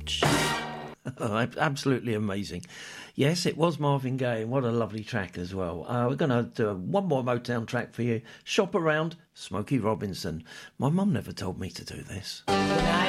Bridge. Absolutely amazing. Yes, it was Marvin Gaye, and what a lovely track as well. We're going to do one more Motown track for you. Shop Around, Smokey Robinson. My mum never told me to do this. When I